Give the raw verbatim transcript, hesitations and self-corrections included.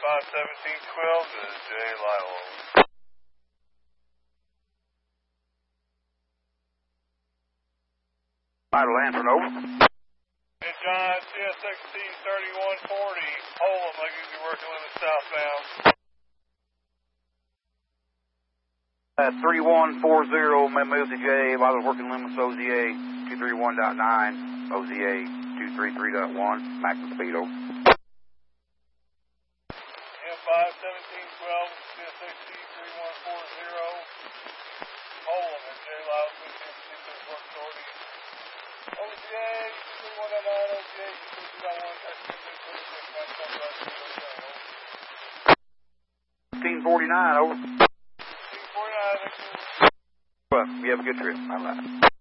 five seventeen twelve to J Lilo. Vital answer, over. And John, C S X T thirty-one forty, Holem, I give you working limit southbound. Uh, three one four zero, move to J, Vital working limits O Z A two three one point nine, O Z A two three three point one, maximum speed, over. M five seventeen twelve, C S X T three one four zero, Holem, and J Lilo, fifteen fifty-six Work Authority. O Z A two three one point nine, O Z A two three three point one, Texas twenty-six, maximum speed, over. fifteen forty-nine, over. fifteen forty-nine, Well, you have a good trip. Bye-bye.